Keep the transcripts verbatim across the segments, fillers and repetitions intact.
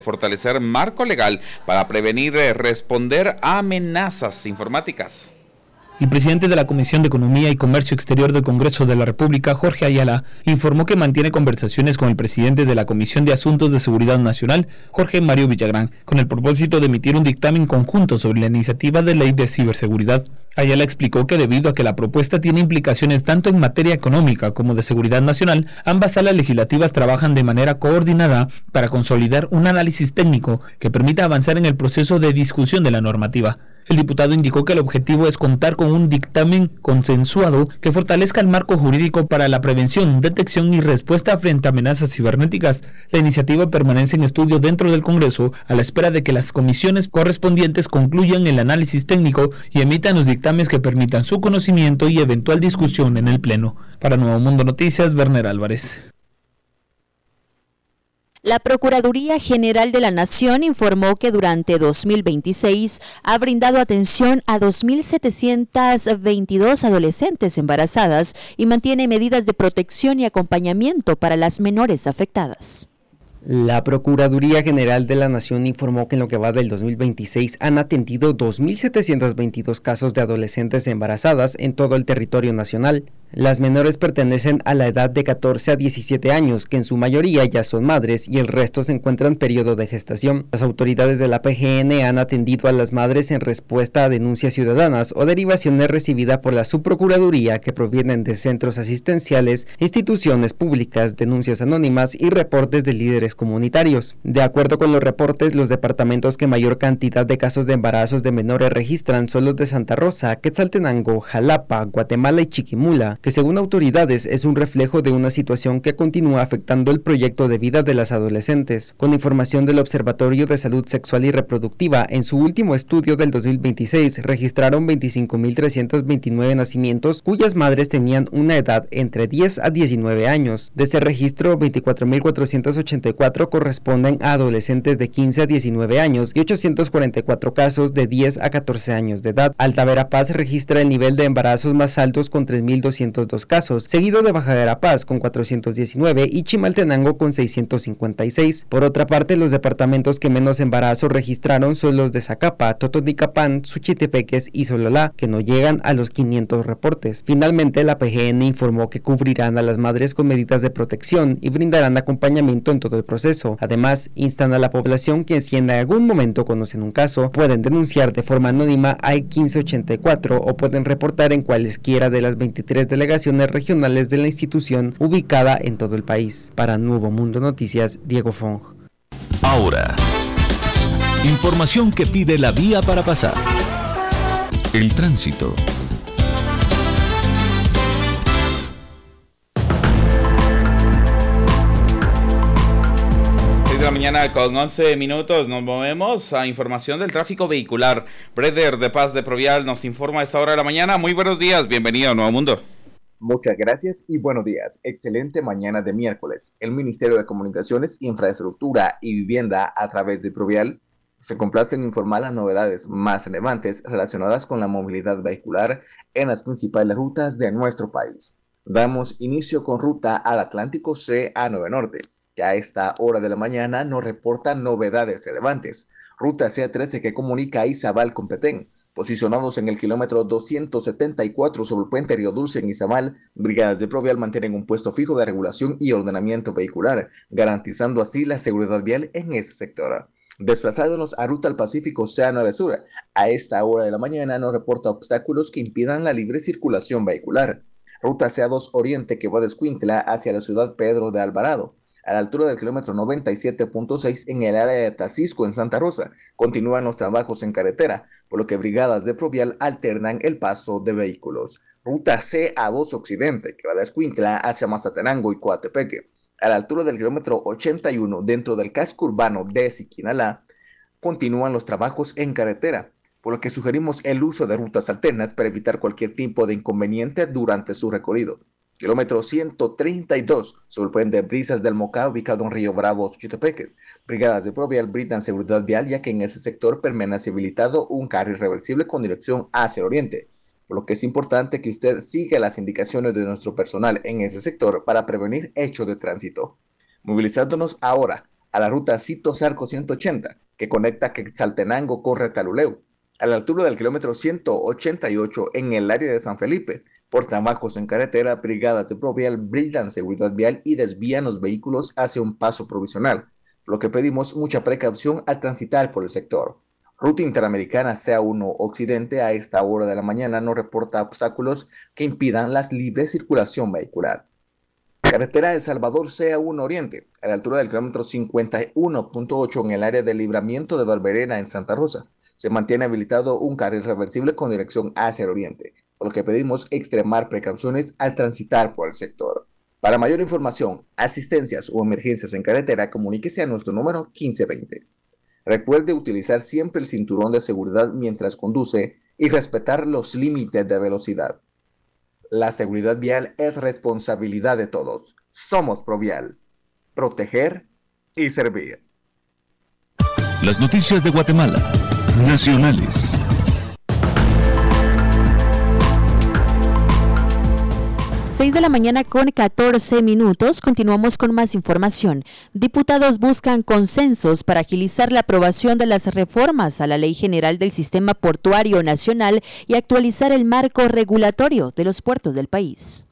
Fortalecer marco legal para prevenir y responder a amenazas informáticas. El presidente de la Comisión de Economía y Comercio Exterior del Congreso de la República, Jorge Ayala, informó que mantiene conversaciones con el presidente de la Comisión de Asuntos de Seguridad Nacional, Jorge Mario Villagrán, con el propósito de emitir un dictamen conjunto sobre la iniciativa de ley de ciberseguridad. Ayala explicó que debido a que la propuesta tiene implicaciones tanto en materia económica como de seguridad nacional, ambas salas legislativas trabajan de manera coordinada para consolidar un análisis técnico que permita avanzar en el proceso de discusión de la normativa. El diputado indicó que el objetivo es contar con un dictamen consensuado que fortalezca el marco jurídico para la prevención, detección y respuesta frente a amenazas cibernéticas. La iniciativa permanece en estudio dentro del Congreso a la espera de que las comisiones correspondientes concluyan el análisis técnico y emitan los dictámenes que permitan su conocimiento y eventual discusión en el Pleno. Para Nuevo Mundo Noticias, Werner Álvarez. La Procuraduría General de la Nación informó que durante dos mil veintiséis ha brindado atención a dos mil setecientas veintidós adolescentes embarazadas y mantiene medidas de protección y acompañamiento para las menores afectadas. La Procuraduría General de la Nación informó que en lo que va del dos mil veintiséis han atendido dos mil setecientos veintidós casos de adolescentes embarazadas en todo el territorio nacional. Las menores pertenecen a la edad de catorce a diecisiete años, que en su mayoría ya son madres y el resto se encuentran en periodo de gestación. Las autoridades de la P G N han atendido a las madres en respuesta a denuncias ciudadanas o derivaciones recibidas por la Subprocuraduría que provienen de centros asistenciales, instituciones públicas, denuncias anónimas y reportes de líderes comunitarios. De acuerdo con los reportes, los departamentos que mayor cantidad de casos de embarazos de menores registran son los de Santa Rosa, Quetzaltenango, Jalapa, Guatemala y Chiquimula, que según autoridades es un reflejo de una situación que continúa afectando el proyecto de vida de las adolescentes. Con información del Observatorio de Salud Sexual y Reproductiva, en su último estudio del dos mil veintiséis registraron veinticinco mil trescientos veintinueve nacimientos cuyas madres tenían una edad entre diez a diecinueve años. De ese registro, veinticuatro mil cuatrocientos ochenta y cuatro corresponden a adolescentes de quince a diecinueve años y ochocientos cuarenta y cuatro casos de diez a catorce años de edad. Alta Verapaz registra el nivel de embarazos más altos con tres mil doscientos dos casos, seguido de Baja Verapaz con cuatrocientos diecinueve y Chimaltenango con seiscientos cincuenta y seis. Por otra parte, los departamentos que menos embarazos registraron son los de Zacapa, Totonicapán, Suchitepeques y Sololá, que no llegan a los quinientos reportes. Finalmente, la P G N informó que cubrirán a las madres con medidas de protección y brindarán acompañamiento en todo el proceso. Además, instan a la población que si en algún momento conocen un caso, pueden denunciar de forma anónima al quince ochenta y cuatro o pueden reportar en cualesquiera de las veintitrés delegaciones regionales de la institución ubicada en todo el país. Para Nuevo Mundo Noticias, Diego Fong. Ahora, información que pide la vía para pasar. El tránsito. De la mañana con once minutos nos movemos a información del tráfico vehicular. Breder de Paz de Provial nos informa a esta hora de la mañana. Muy buenos días, bienvenido a Nuevo Mundo. Muchas gracias y buenos días. Excelente mañana de miércoles. El Ministerio de Comunicaciones, Infraestructura y Vivienda a través de Provial se complace en informar las novedades más relevantes relacionadas con la movilidad vehicular en las principales rutas de nuestro país. Damos inicio con ruta al Atlántico C A nueve Norte, que a esta hora de la mañana nos reporta novedades relevantes. Ruta C A trece que comunica a Izabal con Petén. Posicionados en el kilómetro doscientos setenta y cuatro sobre el puente Río Dulce en Izamal, brigadas de Provial mantienen un puesto fijo de regulación y ordenamiento vehicular, garantizando así la seguridad vial en ese sector. Desplazándonos a Ruta al Pacífico C A nueve Sur, a esta hora de la mañana nos reporta obstáculos que impidan la libre circulación vehicular. Ruta C A dos Oriente que va de Escuintla hacia la ciudad Pedro de Alvarado. A la altura del kilómetro noventa y siete punto seis en el área de Tacisco en Santa Rosa, continúan los trabajos en carretera, por lo que brigadas de Provial alternan el paso de vehículos. Ruta C A dos Occidente, que va de Escuintla hacia Mazatenango y Coatepeque. A la altura del kilómetro ochenta y uno, dentro del casco urbano de Siquinalá, continúan los trabajos en carretera, por lo que sugerimos el uso de rutas alternas para evitar cualquier tipo de inconveniente durante su recorrido. Kilómetro ciento treinta y dos, sobre el puente Brisas del Mocá, ubicado en Río Bravo, Suchitepeques. Brigadas de Provial brindan seguridad vial, ya que en ese sector permanece habilitado un carril reversible con dirección hacia el oriente, por lo que es importante que usted siga las indicaciones de nuestro personal en ese sector para prevenir hechos de tránsito. Movilizándonos ahora a la ruta Cito-Zarco ciento ochenta, que conecta Quetzaltenango con Retaluleu, a la altura del kilómetro ciento ochenta y ocho en el área de San Felipe. Por trabajos en carretera, brigadas de Provial brindan seguridad vial y desvían los vehículos hacia un paso provisional, por lo que pedimos mucha precaución al transitar por el sector. Ruta Interamericana C A uno Occidente a esta hora de la mañana no reporta obstáculos que impidan la libre circulación vehicular. Carretera El Salvador C A uno Oriente, a la altura del kilómetro cincuenta y uno punto ocho en el área de libramiento de Barberena en Santa Rosa. Se mantiene habilitado un carril reversible con dirección hacia el oriente, por lo que pedimos extremar precauciones al transitar por el sector. Para mayor información, asistencias o emergencias en carretera, comuníquese a nuestro número quince veinte. Recuerde utilizar siempre el cinturón de seguridad mientras conduce y respetar los límites de velocidad. La seguridad vial es responsabilidad de todos. Somos Provial. Proteger y servir. Las noticias de Guatemala. Nacionales. seis de la mañana con catorce minutos. Continuamos con más información. Diputados buscan consensos para agilizar la aprobación de las reformas a la Ley General del Sistema Portuario Nacional y actualizar el marco regulatorio de los puertos del país.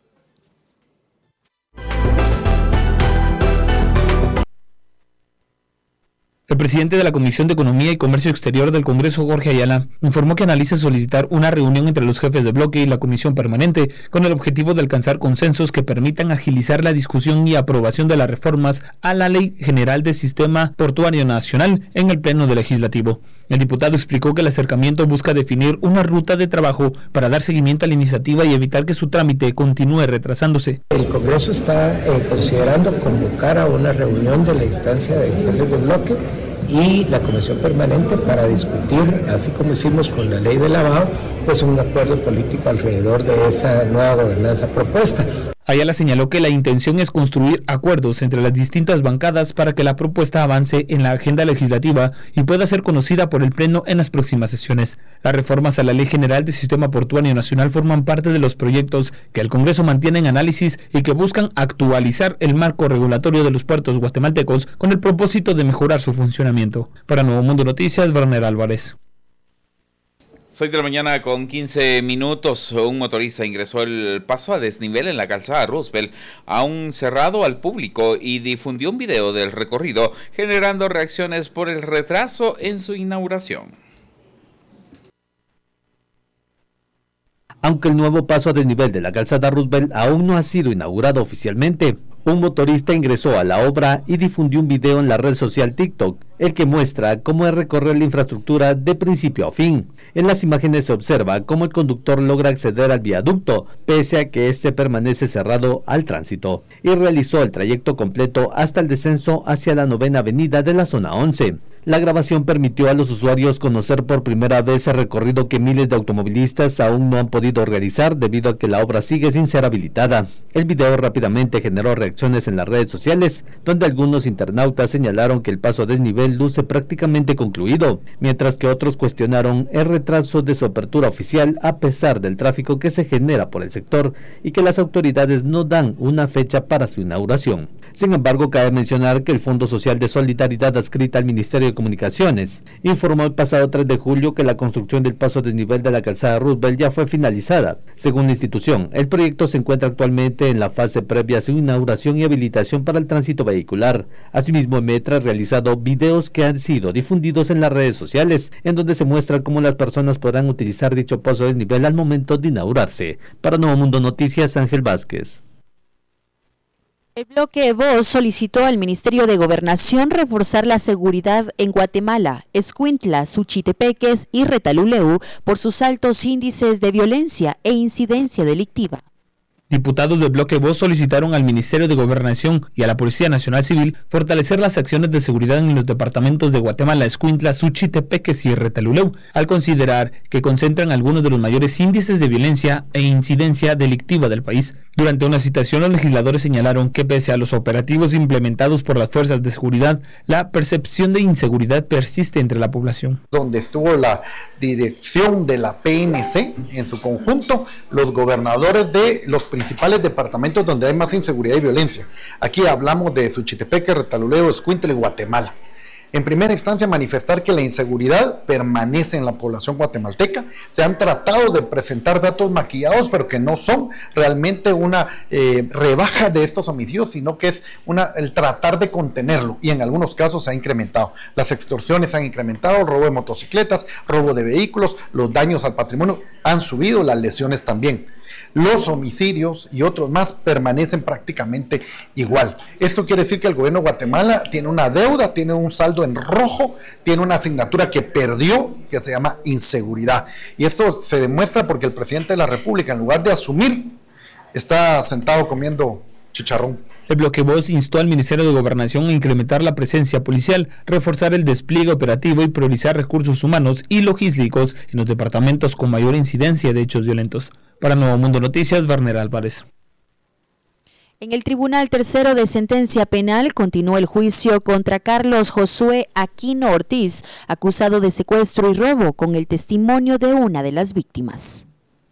El presidente de la Comisión de Economía y Comercio Exterior del Congreso, Jorge Ayala, informó que analiza solicitar una reunión entre los jefes de bloque y la Comisión Permanente con el objetivo de alcanzar consensos que permitan agilizar la discusión y aprobación de las reformas a la Ley General del Sistema Portuario Nacional en el Pleno del Legislativo. El diputado explicó que el acercamiento busca definir una ruta de trabajo para dar seguimiento a la iniciativa y evitar que su trámite continúe retrasándose. El Congreso está eh, considerando convocar a una reunión de la instancia de jefes de bloque y la Comisión Permanente para discutir, así como hicimos con la ley de lavado, pues un acuerdo político alrededor de esa nueva gobernanza propuesta. Ayala señaló que la intención es construir acuerdos entre las distintas bancadas para que la propuesta avance en la agenda legislativa y pueda ser conocida por el Pleno en las próximas sesiones. Las reformas a la Ley General del Sistema Portuario Nacional forman parte de los proyectos que el Congreso mantiene en análisis y que buscan actualizar el marco regulatorio de los puertos guatemaltecos con el propósito de mejorar su funcionamiento. Para Nuevo Mundo Noticias, Werner Álvarez. seis de la mañana con quince minutos, un motorista ingresó el paso a desnivel en la calzada Roosevelt, aún cerrado al público, y difundió un video del recorrido, generando reacciones por el retraso en su inauguración. Aunque el nuevo paso a desnivel de la calzada Roosevelt aún no ha sido inaugurado oficialmente, un motorista ingresó a la obra y difundió un video en la red social TikTok, el que muestra cómo es recorrer la infraestructura de principio a fin. En las imágenes se observa cómo el conductor logra acceder al viaducto, pese a que este permanece cerrado al tránsito, y realizó el trayecto completo hasta el descenso hacia la novena avenida de la zona once. La grabación permitió a los usuarios conocer por primera vez el recorrido que miles de automovilistas aún no han podido realizar debido a que la obra sigue sin ser habilitada. El video rápidamente generó reacciones en las redes sociales, donde algunos internautas señalaron que el paso a desnivel luce prácticamente concluido, mientras que otros cuestionaron el retraso de su apertura oficial a pesar del tráfico que se genera por el sector y que las autoridades no dan una fecha para su inauguración. Sin embargo, cabe mencionar que el Fondo Social de Solidaridad adscrita al Ministerio de Comunicaciones informó el pasado tres de julio que la construcción del paso a desnivel de la calzada Roosevelt ya fue finalizada. Según la institución, el proyecto se encuentra actualmente en la fase previa a su inauguración y habilitación para el tránsito vehicular. Asimismo, Metra ha realizado videos que han sido difundidos en las redes sociales, en donde se muestra cómo las personas podrán utilizar dicho paso a desnivel al momento de inaugurarse. Para Nuevo Mundo Noticias, Ángel Vázquez. El bloque Voz solicitó al Ministerio de Gobernación reforzar la seguridad en Guatemala, Escuintla, Suchitepeques y Retaluleu por sus altos índices de violencia e incidencia delictiva. Diputados del bloque Voz solicitaron al Ministerio de Gobernación y a la Policía Nacional Civil fortalecer las acciones de seguridad en los departamentos de Guatemala, Escuintla, Suchitepeques y Retaluleu, al considerar que concentran algunos de los mayores índices de violencia e incidencia delictiva del país. Durante una citación, los legisladores señalaron que pese a los operativos implementados por las fuerzas de seguridad, la percepción de inseguridad persiste entre la población. Donde estuvo la dirección de la P N C en su conjunto, los gobernadores de los principales departamentos donde hay más inseguridad y violencia. Aquí hablamos de Suchitepeque, Retaluleu, Escuintla y Guatemala. En primera instancia, manifestar que la inseguridad permanece en la población guatemalteca. Se han tratado de presentar datos maquillados, pero que no son realmente una eh, rebaja de estos homicidios, sino que es una, el tratar de contenerlo, y en algunos casos se ha incrementado. Las extorsiones han incrementado, el robo de motocicletas, robo de vehículos, los daños al patrimonio han subido, las lesiones también. Los homicidios y otros más permanecen prácticamente igual. Esto quiere decir que el gobierno de Guatemala tiene una deuda, tiene un saldo en rojo, tiene una asignatura que perdió, que se llama inseguridad. Y esto se demuestra porque el presidente de la República, en lugar de asumir, está sentado comiendo chicharrón. El bloque Voz instó al Ministerio de Gobernación a incrementar la presencia policial, reforzar el despliegue operativo y priorizar recursos humanos y logísticos en los departamentos con mayor incidencia de hechos violentos. Para Nuevo Mundo Noticias, Warner Álvarez. En el Tribunal Tercero de Sentencia Penal continuó el juicio contra Carlos Josué Aquino Ortiz, acusado de secuestro y robo, con el testimonio de una de las víctimas.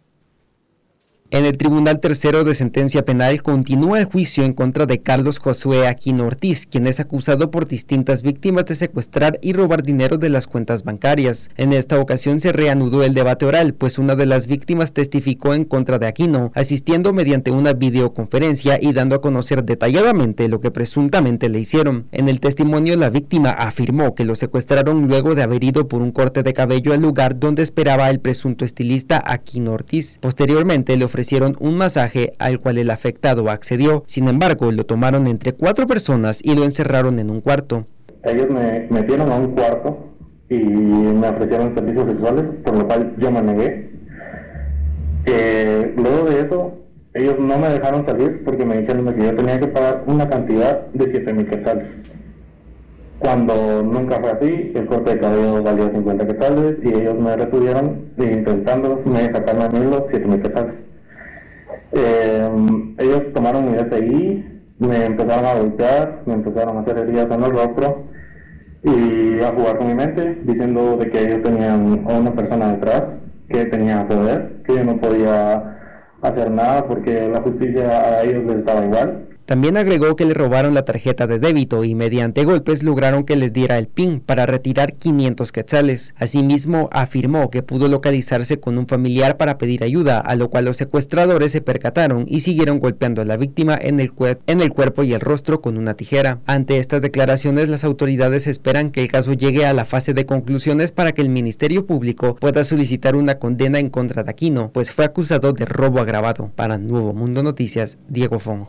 En el Tribunal Tercero de Sentencia Penal continúa el juicio en contra de Carlos Josué Aquino Ortiz, quien es acusado por distintas víctimas de secuestrar y robar dinero de las cuentas bancarias. En esta ocasión se reanudó el debate oral, pues una de las víctimas testificó en contra de Aquino, asistiendo mediante una videoconferencia y dando a conocer detalladamente lo que presuntamente le hicieron. En el testimonio, la víctima afirmó que lo secuestraron luego de haber ido por un corte de cabello al lugar donde esperaba el presunto estilista Aquino Ortiz. Posteriormente le ofrecieron ofrecieron un masaje al cual el afectado accedió. Sin embargo, lo tomaron entre cuatro personas y lo encerraron en un cuarto. Ellos me metieron a un cuarto y me ofrecieron servicios sexuales, por lo cual yo me negué. Eh, luego de eso, ellos no me dejaron salir porque me dijeron que yo tenía que pagar una cantidad de siete mil quetzales. Cuando nunca fue así, el corte de cabello valía cincuenta quetzales y ellos me retuvieron intentando me sacarme a mí los siete mil quetzales. Eh, ellos tomaron mi D T I, me empezaron a golpear, me empezaron a hacer heridas en el rostro y a jugar con mi mente, diciendo de que ellos tenían a una persona detrás que tenía poder, que yo no podía hacer nada porque la justicia a ellos les daba igual. También agregó que le robaron la tarjeta de débito y mediante golpes lograron que les diera el PIN para retirar quinientos quetzales. Asimismo, afirmó que pudo localizarse con un familiar para pedir ayuda, a lo cual los secuestradores se percataron y siguieron golpeando a la víctima en el, cuer- en el cuerpo y el rostro con una tijera. Ante estas declaraciones, las autoridades esperan que el caso llegue a la fase de conclusiones para que el Ministerio Público pueda solicitar una condena en contra de Aquino, pues fue acusado de robo agravado. Para Nuevo Mundo Noticias, Diego Fong.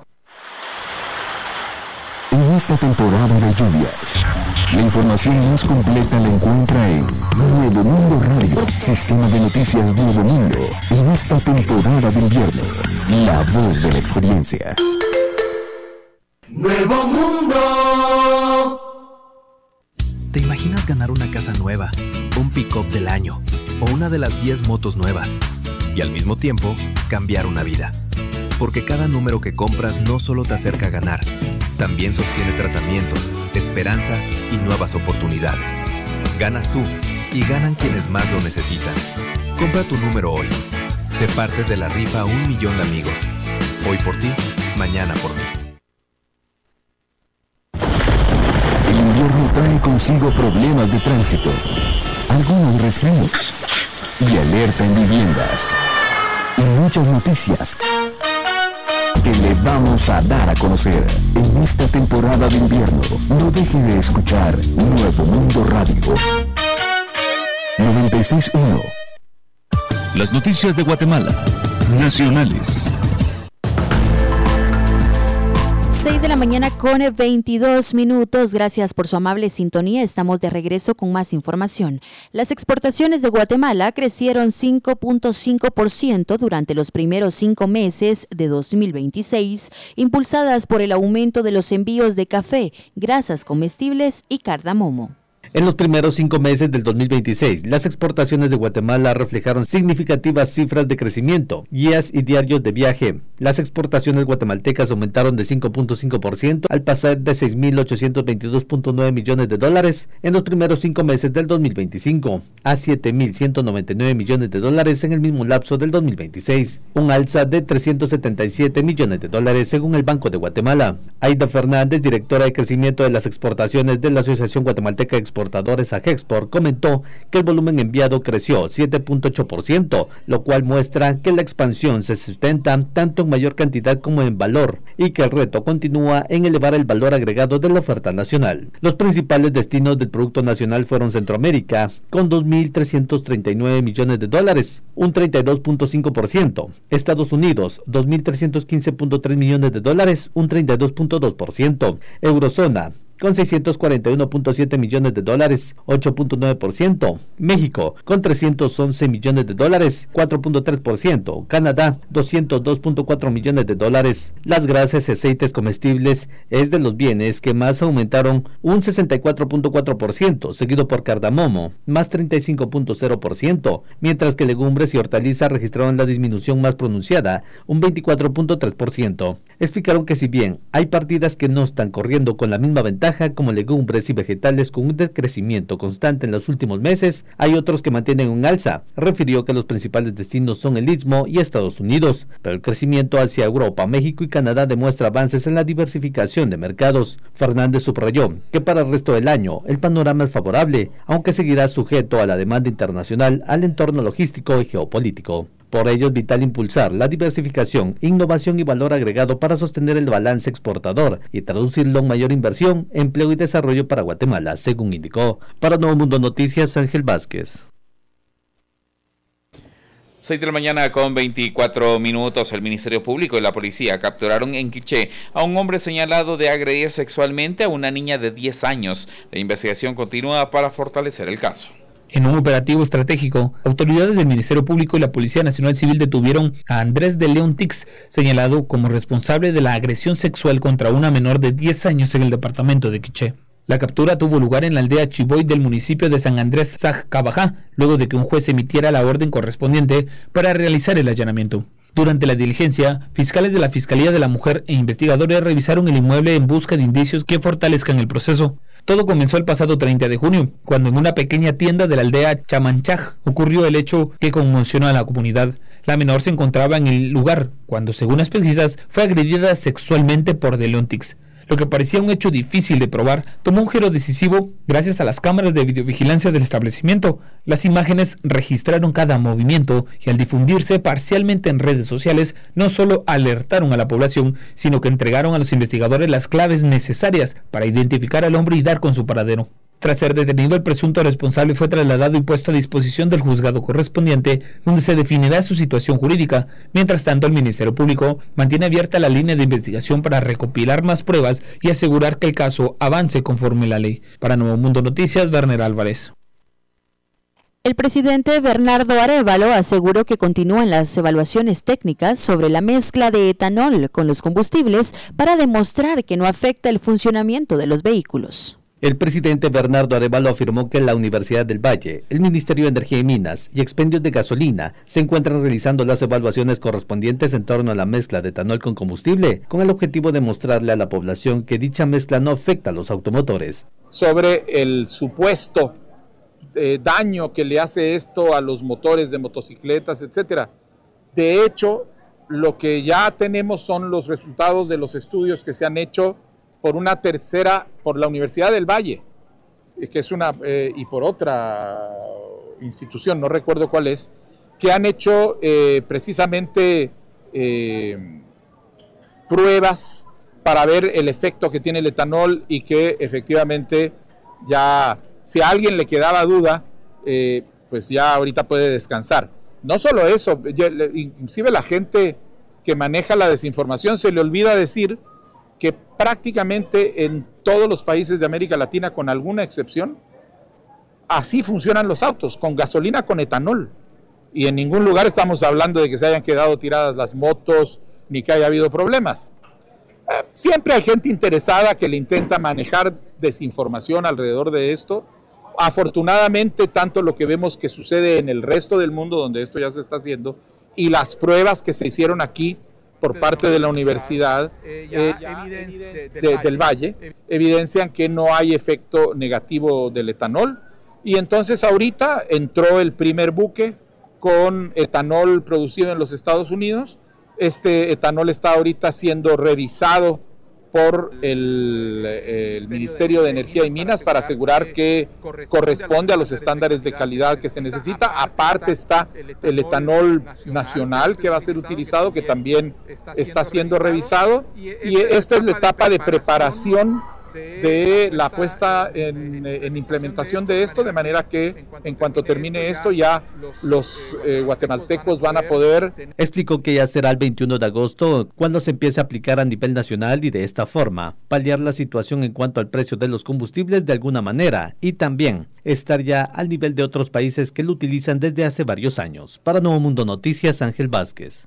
En esta temporada de lluvias, la información más completa la encuentra en Nuevo Mundo Radio, sistema de noticias Nuevo Mundo. En esta temporada de invierno, la voz de la experiencia. Nuevo Mundo. ¿Te imaginas ganar una casa nueva, un pick-up del año o una de las diez motos nuevas? Y al mismo tiempo, cambiar una vida. Porque cada número que compras no solo te acerca a ganar, también sostiene tratamientos, esperanza y nuevas oportunidades. Ganas tú y ganan quienes más lo necesitan. Compra tu número hoy. Sé parte de la rifa a un millón de amigos. Hoy por ti, mañana por mí. El invierno trae consigo problemas de tránsito, algunos resfríos y alerta en viviendas. Y muchas noticias que le vamos a dar a conocer en esta temporada de invierno. No deje de escuchar Nuevo Mundo Radio noventa y seis punto uno. Las noticias de Guatemala, nacionales. seis de la mañana con veintidós minutos. Gracias por su amable sintonía. Estamos de regreso con más información. Las exportaciones de Guatemala crecieron cinco punto cinco por ciento durante los primeros cinco meses de dos mil veintiséis, impulsadas por el aumento de los envíos de café, grasas comestibles y cardamomo. En los primeros cinco meses del dos mil veintiséis, las exportaciones de Guatemala reflejaron significativas cifras de crecimiento, guías y diarios de viaje. Las exportaciones guatemaltecas aumentaron de cinco punto cinco por ciento al pasar de seis mil ochocientos veintidós punto nueve millones de dólares en los primeros cinco meses del dos mil veinticinco a siete mil ciento noventa y nueve millones de dólares en el mismo lapso del dos mil veintiséis, un alza de trescientos setenta y siete millones de dólares según el Banco de Guatemala. Aida Fernández, directora de crecimiento de las exportaciones de la Asociación Guatemalteca de Exportadores AGEXPORT, comentó que el volumen enviado creció siete punto ocho por ciento, lo cual muestra que la expansión se sustenta tanto en mayor cantidad como en valor y que el reto continúa en elevar el valor agregado de la oferta nacional. Los principales destinos del Producto Nacional fueron Centroamérica, con dos mil trescientos treinta y nueve millones de dólares, un treinta y dos punto cinco por ciento, Estados Unidos, dos mil trescientos quince punto tres millones de dólares, un treinta y dos punto dos por ciento, Eurozona, con seiscientos cuarenta y uno punto siete millones de dólares, ocho punto nueve por ciento. México, con trescientos once millones de dólares, cuatro punto tres por ciento. Canadá, doscientos dos punto cuatro millones de dólares. Las grasas y aceites comestibles es de los bienes que más aumentaron un sesenta y cuatro punto cuatro por ciento, seguido por cardamomo, más treinta y cinco punto cero por ciento, mientras que legumbres y hortalizas registraron la disminución más pronunciada, un veinticuatro punto tres por ciento. Explicaron que si bien hay partidas que no están corriendo con la misma ventaja, como legumbres y vegetales con un decrecimiento constante en los últimos meses, hay otros que mantienen un alza. Refirió que los principales destinos son el Istmo y Estados Unidos, pero el crecimiento hacia Europa, México y Canadá demuestra avances en la diversificación de mercados. Fernández subrayó que para el resto del año el panorama es favorable, aunque seguirá sujeto a la demanda internacional, al entorno logístico y geopolítico. Por ello es vital impulsar la diversificación, innovación y valor agregado para sostener el balance exportador y traducirlo en mayor inversión, empleo y desarrollo para Guatemala, según indicó. Para Nuevo Mundo Noticias, Ángel Vázquez. seis de la mañana con veinticuatro minutos. El Ministerio Público y la policía capturaron en Quiché a un hombre señalado de agredir sexualmente a una niña de diez años. La investigación continúa para fortalecer el caso. En un operativo estratégico, autoridades del Ministerio Público y la Policía Nacional Civil detuvieron a Andrés de León Tix, señalado como responsable de la agresión sexual contra una menor de diez años en el departamento de Quiché. La captura tuvo lugar en la aldea Chiboy del municipio de San Andrés Saj-Cabajá, luego de que un juez emitiera la orden correspondiente para realizar el allanamiento. Durante la diligencia, fiscales de la Fiscalía de la Mujer e investigadores revisaron el inmueble en busca de indicios que fortalezcan el proceso. Todo comenzó el pasado treinta de junio, cuando en una pequeña tienda de la aldea Chamanchaj ocurrió el hecho que conmocionó a la comunidad. La menor se encontraba en el lugar cuando, según las pesquisas, fue agredida sexualmente por De León Tix. Lo que parecía un hecho difícil de probar tomó un giro decisivo gracias a las cámaras de videovigilancia del establecimiento. Las imágenes registraron cada movimiento y al difundirse parcialmente en redes sociales, no solo alertaron a la población, sino que entregaron a los investigadores las claves necesarias para identificar al hombre y dar con su paradero. Tras ser detenido, el presunto responsable fue trasladado y puesto a disposición del juzgado correspondiente, donde se definirá su situación jurídica. Mientras tanto, el Ministerio Público mantiene abierta la línea de investigación para recopilar más pruebas y asegurar que el caso avance conforme la ley. Para Nuevo Mundo Noticias, Werner Álvarez. El presidente Bernardo Arévalo aseguró que continúan las evaluaciones técnicas sobre la mezcla de etanol con los combustibles para demostrar que no afecta el funcionamiento de los vehículos. El presidente Bernardo Arévalo afirmó que la Universidad del Valle, el Ministerio de Energía y Minas y Expendios de Gasolina se encuentran realizando las evaluaciones correspondientes en torno a la mezcla de etanol con combustible, con el objetivo de mostrarle a la población que dicha mezcla no afecta a los automotores. Sobre el supuesto eh, daño que le hace esto a los motores de motocicletas, etcétera. De hecho, lo que ya tenemos son los resultados de los estudios que se han hecho por una tercera, por la Universidad del Valle, que es una, eh, y por otra institución, no recuerdo cuál es, que han hecho eh, precisamente eh, pruebas para ver el efecto que tiene el etanol y que efectivamente ya, si a alguien le quedaba duda, eh, pues ya ahorita puede descansar. No solo eso, ya, inclusive la gente que maneja la desinformación se le olvida decir que prácticamente en todos los países de América Latina, con alguna excepción, así funcionan los autos, con gasolina con etanol. Y en ningún lugar estamos hablando de que se hayan quedado tiradas las motos, ni que haya habido problemas. Eh, siempre hay gente interesada que le intenta manejar desinformación alrededor de esto, afortunadamente, tanto lo que vemos que sucede en el resto del mundo, donde esto ya se está haciendo, y las pruebas que se hicieron aquí por parte de la Universidad eh, de, de, del Valle, evidencian que no hay efecto negativo del etanol. Y entonces ahorita entró el primer buque con etanol producido en los Estados Unidos. Este etanol está ahorita siendo revisado por el, el Ministerio de Energía y Minas para asegurar que corresponde a los estándares de calidad que se necesita. Aparte está el etanol nacional que va a ser utilizado, que también está siendo revisado, y esta es la etapa de preparación de la puesta en, en implementación de esto, de manera que en cuanto termine esto ya los eh, guatemaltecos van a poder... Explicó que ya será el veintiuno de agosto cuando se empiece a aplicar a nivel nacional y de esta forma paliar la situación en cuanto al precio de los combustibles de alguna manera y también estar ya al nivel de otros países que lo utilizan desde hace varios años. Para Nuevo Mundo Noticias, Ángel Vázquez.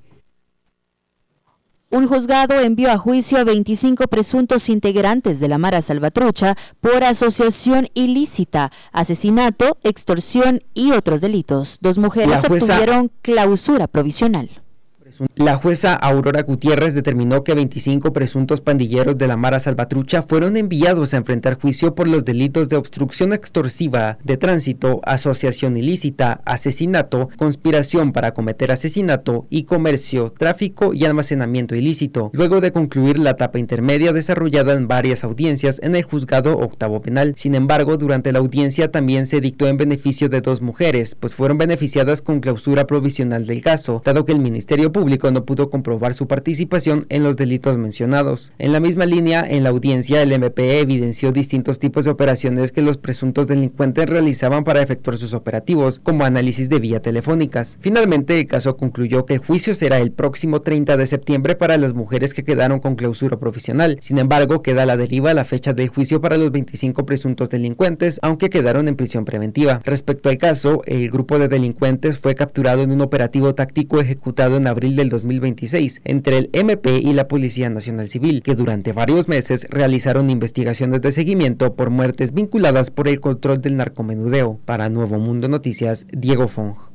Un juzgado envió a juicio a veinticinco presuntos integrantes de la Mara Salvatrucha por asociación ilícita, asesinato, extorsión y otros delitos. Dos mujeres obtuvieron clausura provisional. La jueza Aurora Gutiérrez determinó que veinticinco presuntos pandilleros de la Mara Salvatrucha fueron enviados a enfrentar juicio por los delitos de obstrucción extorsiva, de tránsito, asociación ilícita, asesinato, conspiración para cometer asesinato y comercio, tráfico y almacenamiento ilícito, luego de concluir la etapa intermedia desarrollada en varias audiencias en el juzgado octavo penal. Sin embargo, durante la audiencia también se dictó en beneficio de dos mujeres, pues fueron beneficiadas con clausura provisional del caso, dado que el Ministerio Público no pudo comprobar su participación en los delitos mencionados. En la misma línea, en la audiencia, el M P evidenció distintos tipos de operaciones que los presuntos delincuentes realizaban para efectuar sus operativos, como análisis de vía telefónicas. Finalmente, el caso concluyó que el juicio será el próximo treinta de septiembre para las mujeres que quedaron con clausura provisional. Sin embargo, queda a la deriva la fecha del juicio para los veinticinco presuntos delincuentes, aunque quedaron en prisión preventiva. Respecto al caso, el grupo de delincuentes fue capturado en un operativo táctico ejecutado en abril del dos mil veintiséis entre el M P y la Policía Nacional Civil, que durante varios meses realizaron investigaciones de seguimiento por muertes vinculadas por el control del narcomenudeo. Para Nuevo Mundo Noticias, Diego Fong.